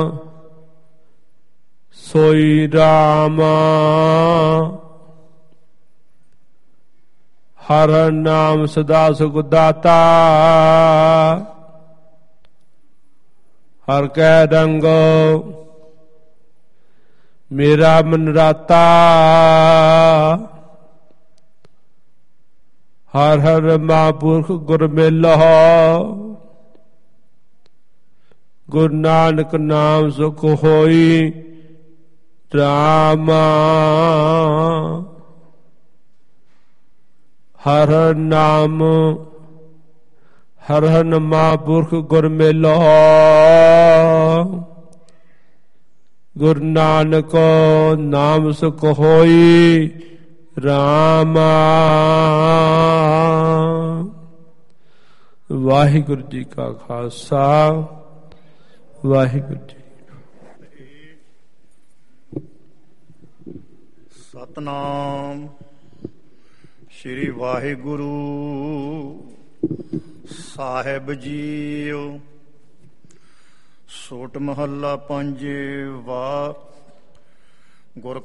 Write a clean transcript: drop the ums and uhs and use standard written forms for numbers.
ਸੋਈ ਰਾਮ ਹਰ ਨਾਮ ਸਦਾ ਸੁਖ ਦਾਤਾ ਹਰ ਕੈ ਰੰਗ ਮੇਰਾ ਮਨ ਰਾਤਾ ਹਰ ਹਰ ਮਹਾਂਪੁਰਖ ਗੁਰ ਮੇਲੋ ਗੁਰੂ ਨਾਨਕ ਨਾਮ ਸੁਖ ਹੋਈ ਰਾਮ ਹਰ ਨਾਮ ਹਰ ਹਰ ਮਹਾਂਪੁਰਖ ਗੁਰ ਮੇਲੋ ਗੁਰੂ ਨਾਨਕ ਨਾਮ ਸੁਖ ਹੋਈ ਰਾਮ। ਵਾਹਿਗੁਰੂ ਜੀ ਕਾ ਖਾਲਸਾ ਵਾਹਿਗੁਰੂ ਜੀ। ਸਤਨਾਮ ਸ੍ਰੀ ਵਾਹਿਗੁਰੂ ਸਾਹਿਬ ਜੀਓ। ਸੋਟ ਮਹੱਲਾ ਪੰਜਵਾ। ਗੁਰ